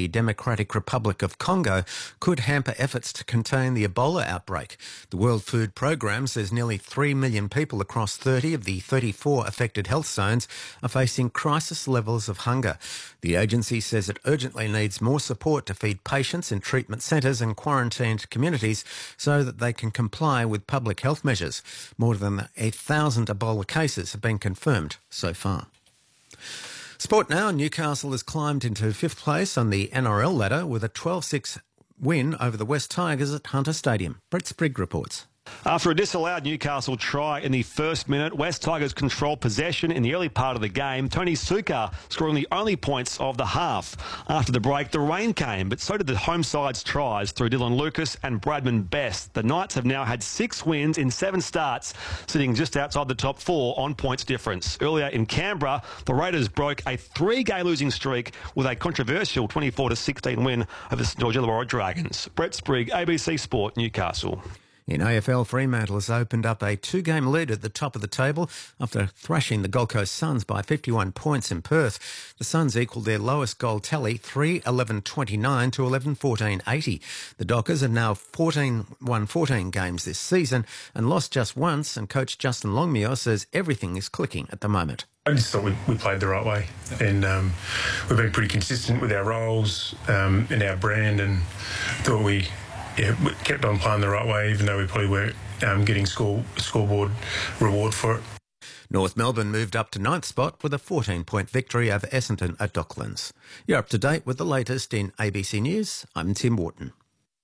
the Democratic Republic of Congo could hamper efforts to contain the Ebola outbreak. The World Food Programme says nearly 3 million people across 30 of the 34 affected health zones are facing crisis levels of hunger. The agency says it urgently needs more support to feed patients in treatment centres and quarantined communities so that they can comply with public health measures. More than 1,000 Ebola cases have been confirmed so far. Sport now. Newcastle has climbed into fifth place on the NRL ladder with a 12-6 win over the West Tigers at Hunter Stadium. Brett Sprigg reports. After a disallowed Newcastle try in the first minute, West Tigers controlled possession in the early part of the game. Tony Sukkar scoring the only points of the half. After the break, the rain came, but so did the home side's tries through Dylan Lucas and Bradman Best. The Knights have now had 6 wins in 7 starts, sitting just outside the top 4 on points difference. Earlier in Canberra, the Raiders broke a 3-game losing streak with a controversial 24-16 win over the St George Illawarra Dragons. Brett Sprigg, ABC Sport, Newcastle. In AFL, Fremantle has opened up a 2-game lead at the top of the table after thrashing the Gold Coast Suns by 51 points in Perth. The Suns equalled their lowest goal tally, 3-11-29 to 11-14-80. The Dockers have now won 14 games this season and lost just once, and coach Justin Longmuir says everything is clicking at the moment. I just thought we played the right way, and we've been pretty consistent with our roles and our brand, and thought we kept on playing the right way, even though we probably weren't getting scoreboard reward for it. North Melbourne moved up to 9th spot with a 14-point victory over Essendon at Docklands. You're up to date with the latest in ABC News. I'm Tim Wharton.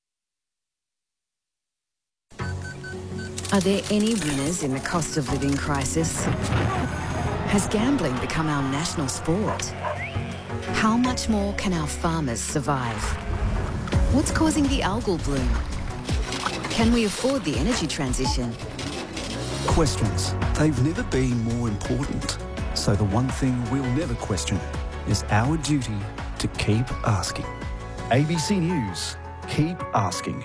Are there any winners in the cost of living crisis? Has gambling become our national sport? How much more can our farmers survive? What's causing the algal bloom? Can we afford the energy transition? Questions. They've never been more important. So the one thing we'll never question is our duty to keep asking. ABC News. Keep asking.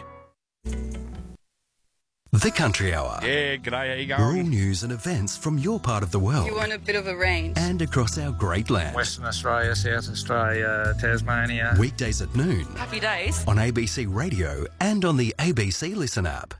The Country Hour. Yeah, g'day, how you going? Rural news and events from your part of the world. You want a bit of a range. And across our great land. Western Australia, South Australia, Tasmania. Weekdays at noon. Happy days. On ABC Radio and on the ABC Listen app.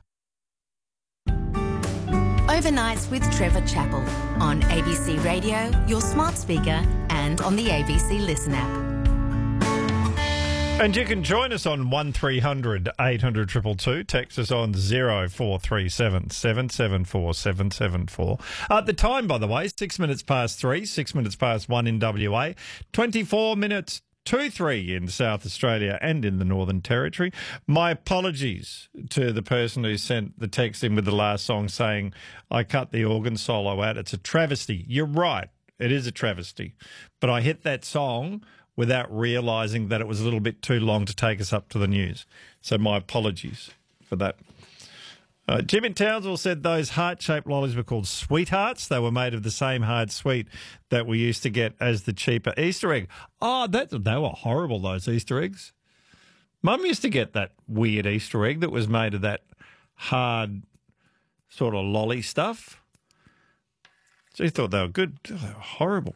Overnights with Trevor Chappell on ABC Radio, your smart speaker, and on the ABC Listen app. And you can join us on 1300 800 222. Text us on 0437 774 774. At the time, by the way, 6 minutes past 3, 6 minutes past 1 in WA, 24 minutes to 3 in South Australia and in the Northern Territory. My apologies to the person who sent the text in with the last song saying, I cut the organ solo out. It's a travesty. You're right. It is a travesty. But I hit that song without realising that it was a little bit too long to take us up to the news. So my apologies for that. Jim in Townsville said those heart-shaped lollies were called sweethearts. They were made of the same hard sweet that we used to get as the cheaper Easter egg. Oh, they were horrible, those Easter eggs. Mum used to get that weird Easter egg that was made of that hard sort of lolly stuff. She thought they were good. They were horrible.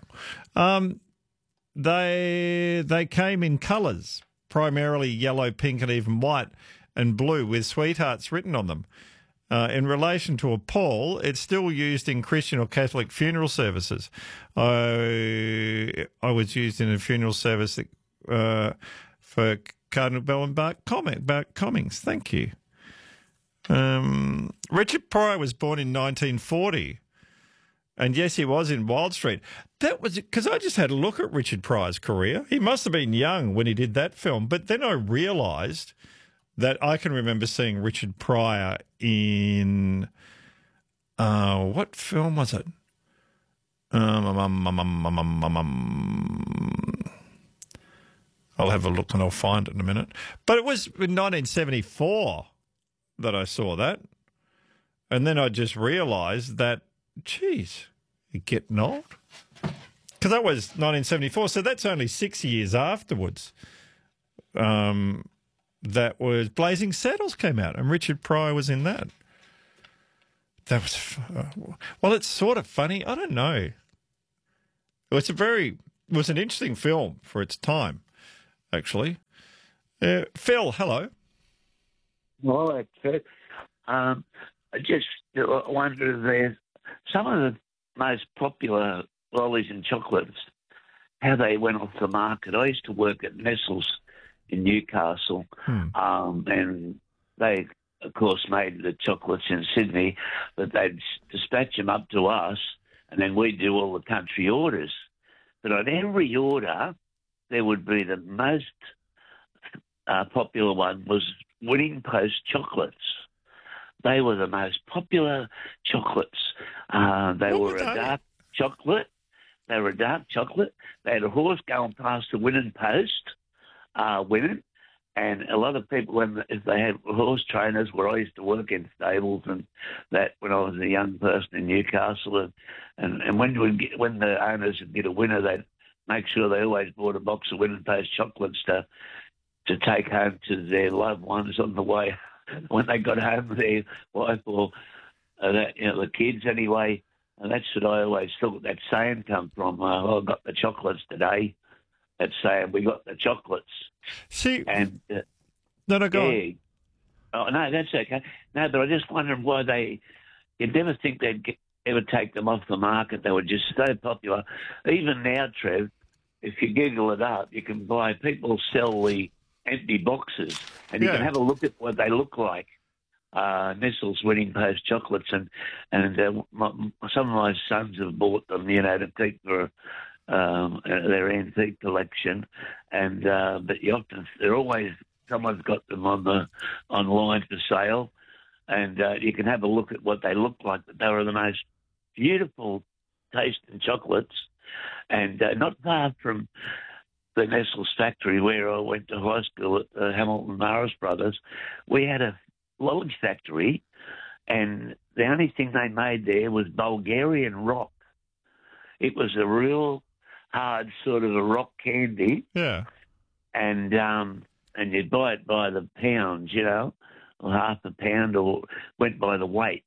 They came in colours, primarily yellow, pink and even white and blue with sweethearts written on them. In relation to a pall, it's still used in Christian or Catholic funeral services. I was used in a funeral service for Cardinal Bellenbach Cummings. Thank you. Richard Pryor was born in 1940. And yes, he was in Wild Street. That was because I just had a look at Richard Pryor's career. He must have been young when he did that film. But then I realised that I can remember seeing Richard Pryor in what film was it? I'll have a look and I'll find it in a minute. But it was in 1974 that I saw that. And then I just realised that, geez, you're getting old. Because that was 1974, so that's only 6 years afterwards. That was Blazing Saddles came out, and Richard Pryor was in that. That was well, it's sort of funny. I don't know. It was an interesting film for its time, actually. Phil, hello. Well, I just wonder if there's some of the most popular lollies and chocolates, how they went off the market. I used to work at Nestles in Newcastle, and they, of course, made the chocolates in Sydney, but they'd dispatch them up to us, and then we'd do all the country orders. But on every order, there would be the most popular one was Winning Post chocolates. They were the most popular chocolates. They were a dark chocolate. They were a dark chocolate. They had a horse going past the Winning Post, winning. And a lot of people, if they had horse trainers, where I used to work in stables and that when I was a young person in Newcastle, and when the owners would get a winner, they'd make sure they always bought a box of Winning Post chocolates to take home to their loved ones on the way when they got home with their wife or the kids anyway. And that's what I always thought that saying come from. I got the chocolates today. That's saying we got the chocolates. See, and go on. Oh no, that's okay. No, but I just wondered why you'd never think they'd ever take them off the market. They were just so popular. Even now, Trev, if you Google it up, you can buy. People sell the empty boxes, and you can have a look at what they look like. Nestle's Winning Post chocolates, and some of my sons have bought them, to keep for their antique collection, and but they're always someone's got them online for sale, and you can have a look at what they look like. But they were the most beautiful tasting chocolates, and not far from the Nestle's factory where I went to high school at Hamilton Morris Brothers, we had a lolly factory, and the only thing they made there was Bulgarian rock. It was a real hard sort of a rock candy. Yeah. And you'd buy it by the pound, or half a pound, or went by the weight.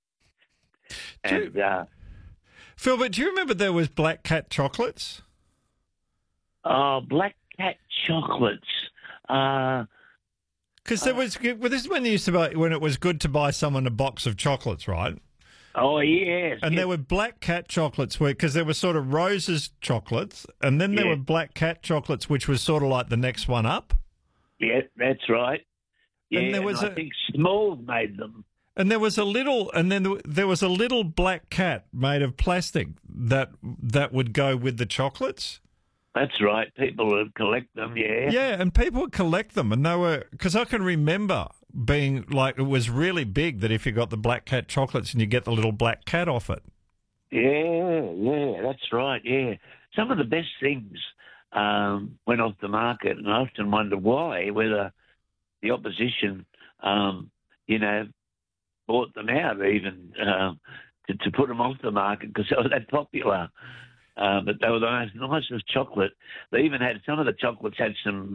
Phil, but do you remember there was Black Cat chocolates? Oh, Black Cat chocolates. Because this is when they used to buy, when it was good to buy someone a box of chocolates, right? Oh, yes. And there were Black Cat chocolates, because there were sort of Rose's chocolates, and then there were Black Cat chocolates, which was sort of like the next one up. Yeah, that's right. Yeah, and I think Small made them. And there was a little Black Cat made of plastic that would go with the chocolates. That's right. People would collect them, yeah. Yeah, and people would collect them, and they were, because I can remember being like, it was really big that if you got the Black Cat chocolates and you get the little black cat off it. Yeah, that's right, yeah. Some of the best things went off the market, and I often wonder why, whether the opposition, bought them out even to put them off the market because they were that popular. But they were the nicest chocolate. They even had, some of the chocolates had some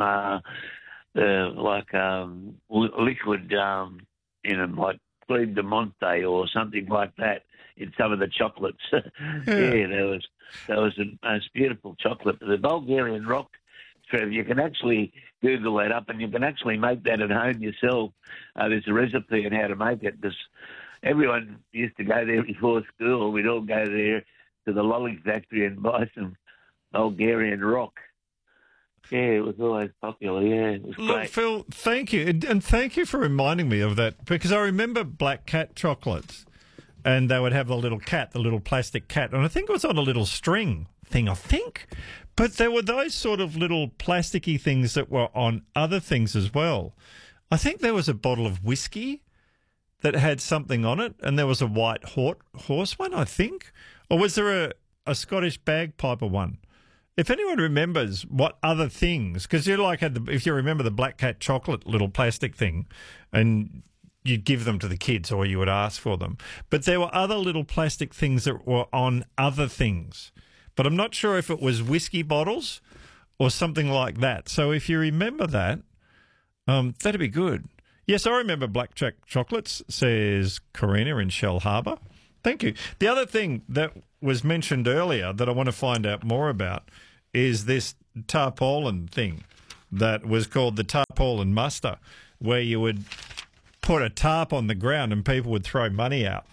liquid in them, like Creme de Monte or something like that in some of the chocolates. There was the most beautiful chocolate. The Bulgarian rock, Trev, you can actually Google that up and you can actually make that at home yourself. There's a recipe on how to make it, because everyone used to go there before school. We'd all go there to the lolly factory and buy some Bulgarian rock. Yeah, it was always popular. Yeah, it was great. Look, Phil, thank you. And thank you for reminding me of that, because I remember Black Cat chocolates, and they would have the little cat, the little plastic cat, and I think it was on a little string thing, But there were those sort of little plasticky things that were on other things as well. I think there was a bottle of whiskey that had something on it, and there was a white horse one, I think. Or was there a Scottish bagpiper one? If anyone remembers what other things, because you if you remember the Black Cat chocolate little plastic thing, and you'd give them to the kids or you would ask for them. But there were other little plastic things that were on other things. But I'm not sure if it was whiskey bottles or something like that. So if you remember that, that'd be good. Yes, I remember Black Cat chocolates, says Karina in Shell Harbour. Thank you. The other thing that was mentioned earlier that I want to find out more about is this tarpaulin thing that was called the tarpaulin muster, where you would put a tarp on the ground and people would throw money out,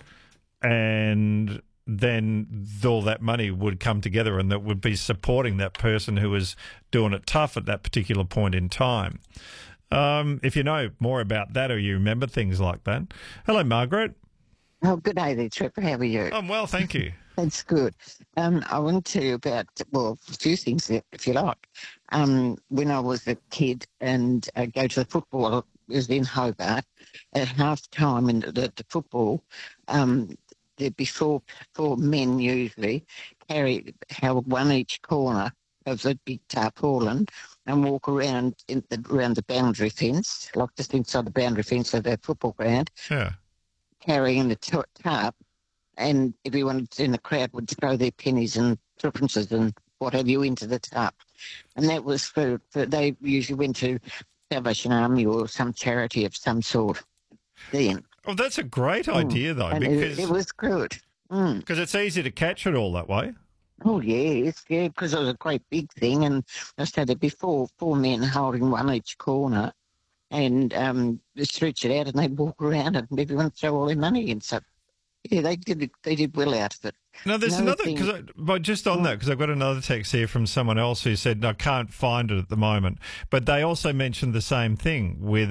and then all that money would come together and that would be supporting that person who was doing it tough at that particular point in time. If you know more about that or you remember things like that. Hello, Margaret. Oh, good day there, Trevor. How are you? I'm well, thank you. That's good. I want to tell you about, well, a few things, if you like. When I was a kid and go to the football, it was in Hobart, at half-time in the football, there'd be four men usually held one each corner of the big tarpaulin and walk around around the boundary fence, like just inside the boundary fence of their football ground, carrying the tarp, and everyone in the crowd would throw their pennies and threepences and what have you into the tarp. And that was for they usually went to Salvation Army or some charity of some sort then. Oh, that's a great idea, though, and because it was good. Because it's easy to catch it all that way. Oh, yes, yeah, because it was a great big thing, and I said there'd be four men holding one each corner, and they stretch it out, and they'd walk around, and everyone throw all their money in. So, yeah, they did well out of it. No, there's another thing, but just on that, because I've got another text here from someone else who said, I can't find it at the moment, but they also mentioned the same thing with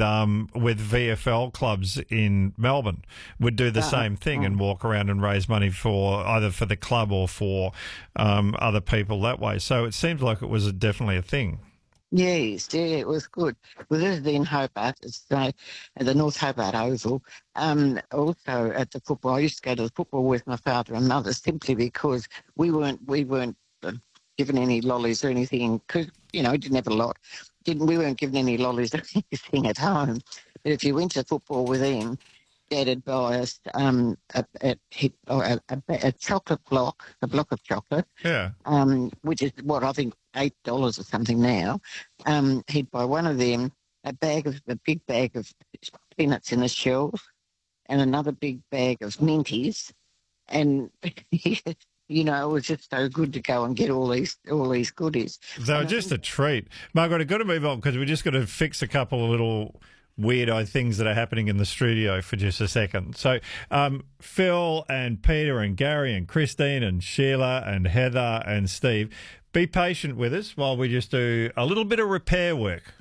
VFL clubs in Melbourne would do the same thing and walk around and raise money for either for the club or for other people that way. So it seems like it was definitely a thing. Yes, yeah, it was good. Well, this is in Hobart. It's at the North Hobart Oval. Also at the football, I used to go to the football with my father and mother simply because we weren't given any lollies or anything. Because we didn't have a lot. We weren't given any lollies or anything at home. But if you went to football with them, Dad would buy us a chocolate block, a block of chocolate. Yeah. Which is what I think $8 or something now. He'd buy one of them, a big bag of peanuts in the shells, and another big bag of minties, and it was just so good to go and get all these goodies. They were just a treat. Margaret, I've got to move on because we just got to fix a couple of little weirdo things that are happening in the studio for just a second. So Phil and Peter and Gary and Christine and Sheila and Heather and Steve, be patient with us while we just do a little bit of repair work.